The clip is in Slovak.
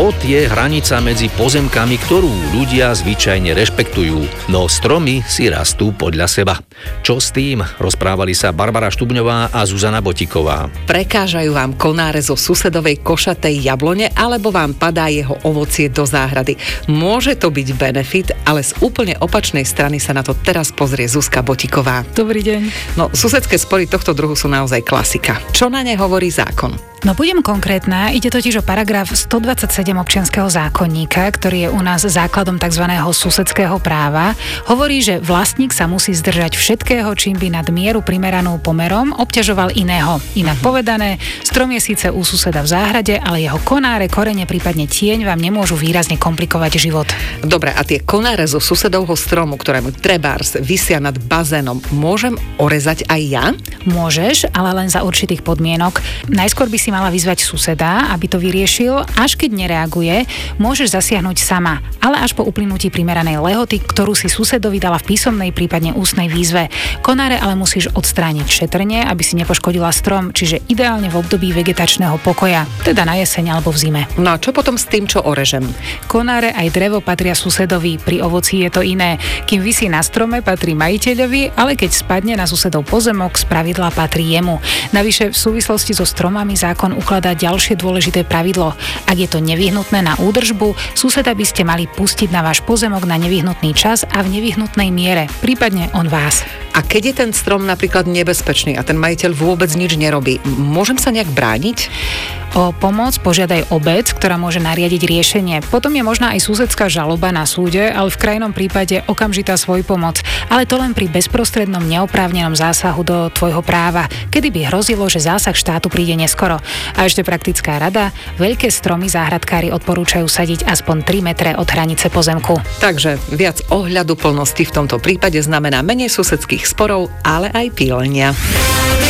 Plot je hranica medzi pozemkami, ktorú ľudia zvyčajne rešpektujú, no stromy si rastú podľa seba. Čo s tým? Rozprávali sa Barbara Štubňová a Zuzana Botíková. Prekážajú vám konáre zo susedovej košatej jablone, alebo vám padá jeho ovocie do záhrady. Môže to byť benefit, ale z úplne opačnej strany sa na to teraz pozrie Zuzka Botíková. Dobrý deň. No, susedské spory tohto druhu sú naozaj klasika. Čo na ne hovorí zákon? No budem konkrétna, ide totiž o paragraf 127 občianskeho zákonníka, ktorý je u nás základom tzv. Susedského práva. Hovorí, že vlastník sa musí zdržať všetkého, čím by nad mieru primeranú pomerom obťažoval iného. Inak povedané, strom je síce u suseda v záhrade, ale jeho konáre, korene, prípadne tieň vám nemôžu výrazne komplikovať život. Dobre, a tie konáre zo susedovho stromu, ktorému trebárs visia nad bazénom, môžem orezať aj ja? Môžeš, ale len za určitých podmienok. Najskôr by si mala vyzvať suseda, aby to vyriešil. Až keď nereaguje, môžeš zasiahnuť sama, ale až po uplynutí primeranej lehoty, ktorú si susedovi dala v písomnej, prípadne ústnej výzve. Konáre ale musíš odstrániť šetrne, aby si nepoškodila strom, čiže ideálne v období vegetačného pokoja, teda na jeseň alebo v zime. No a čo potom s tým, čo orežem? Konáre aj drevo patria susedovi, pri ovoci je to iné. Kým visí na strome, patrí majiteľovi, ale keď spadne na susedov pozemok, spravidla patrí jemu. Navyše v súvislosti so stromami zákon ukladá ďalšie dôležité pravidlo. Ak je to nevyhnutné na údržbu, suseda by ste mali pustiť na váš pozemok na nevyhnutný čas a v nevyhnutnej miere, prípadne on vás. A keď je ten strom napríklad nebezpečný a ten majiteľ vôbec nič nerobí, môžem sa nejak brániť? O pomoc požiadaj obec, ktorá môže nariadiť riešenie. Potom je možná aj susedská žaloba na súde, ale v krajnom prípade okamžitá svojpomoc. Ale to len pri bezprostrednom neoprávnenom zásahu do tvojho práva, kedy by hrozilo, že zásah štátu príde neskoro. A ešte praktická rada, veľké stromy záhradkári odporúčajú sadiť aspoň 3 metre od hranice pozemku. Takže viac ohľaduplnosti v tomto prípade znamená menej susedských sporov, ale aj pílenia.